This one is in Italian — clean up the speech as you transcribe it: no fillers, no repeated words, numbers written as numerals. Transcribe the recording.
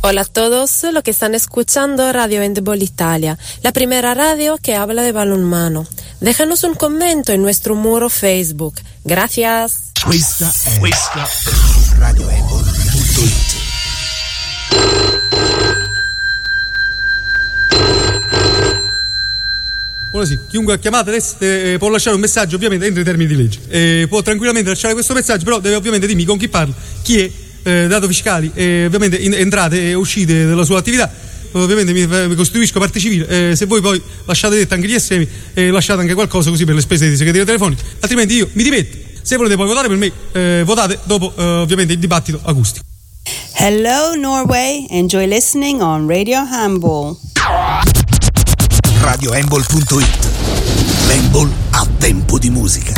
Hola a todos los que están escuchando Radio Handball Italia, la primera radio que habla de balonmano. Déjanos un commento en nuestro muro Facebook. Gracias. Questa è radiohandball.it. Ora sì, chiunque ha chiamato adesso può lasciare un messaggio ovviamente entro i termini di legge. Può tranquillamente lasciare questo messaggio, però deve ovviamente dirmi con chi parla, chi è, dati fiscali, ovviamente entrate e uscite della sua attività. Ovviamente mi costituisco parte civile. Se voi poi lasciate detto anche gli estremi, lasciate anche qualcosa così per le spese di segreteria telefonica, altrimenti io mi dimetto. Se volete poi votare per me, votate dopo ovviamente il dibattito acustico. Hello Norway, enjoy listening on Radio Handball. radiohandball.it. L'handball a tempo di musica.